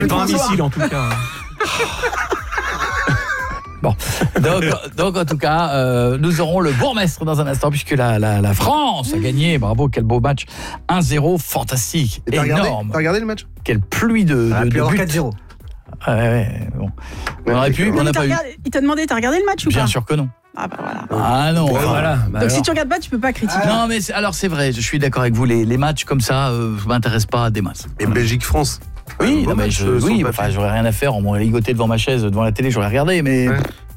Pas imbécile en tout cas. Bon, donc en tout cas, nous aurons le bourgmestre dans un instant puisque la France a gagné. Bravo, quel beau match. 1-0, fantastique, énorme. T'as regardé le match ? Quelle pluie de buts. 4-0. Ouais, bon. On aurait pu, on n'a pas eu. Il t'a demandé, t'as regardé le match ou pas ? Bien sûr que non. Ah bah voilà. Ah non. Voilà. Donc si tu regardes pas, tu peux pas critiquer. Non mais alors c'est vrai, je suis d'accord avec vous, les matchs comme ça, je m'intéresse pas des masses. Et Belgique-France. Oui, non, mais j'aurais rien à faire, on m'aurait ligoté devant ma chaise, devant la télé, j'aurais regardé, mais